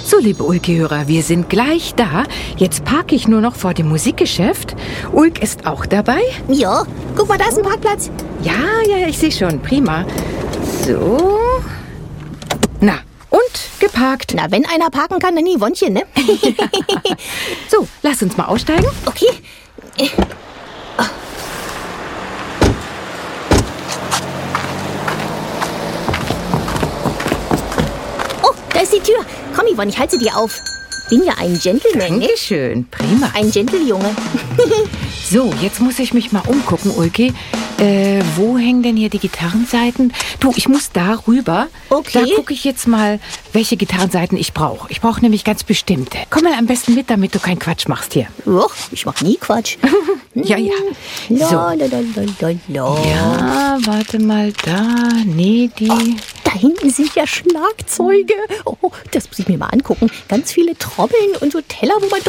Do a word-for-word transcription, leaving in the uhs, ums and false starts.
So, liebe Ulke-Hörer, wir sind gleich da. Jetzt parke ich nur noch vor dem Musikgeschäft. Ulk ist auch dabei. Ja, guck mal, da ist ein Parkplatz. Ja, ja, ich sehe schon. Prima. So. Na, und geparkt. Na, wenn einer parken kann, dann Yvonnchen, ne? So, lass uns mal aussteigen. Okay. Oh, da ist die Tür. Komm, Yvonne, ich halte sie dir auf. Bin ja ein Gentleman, ne? Dankeschön. Prima. Ein Gentle-Junge. So, jetzt muss ich mich mal umgucken, Ulki. Äh, wo hängen denn hier die Gitarrenseiten? Du, ich muss da rüber. Okay. Da gucke ich jetzt mal, welche Gitarrenseiten ich brauche. Ich brauche nämlich ganz bestimmte. Komm mal am besten mit, damit du keinen Quatsch machst hier. Och, ich mach nie Quatsch. Ja, ja. La, So. la, la, la, la, la. Ja, warte mal, da. Nee, die... Da hinten sind ja Schlagzeuge. Oh, das muss ich mir mal angucken. Ganz viele Trommeln und so Teller, wo man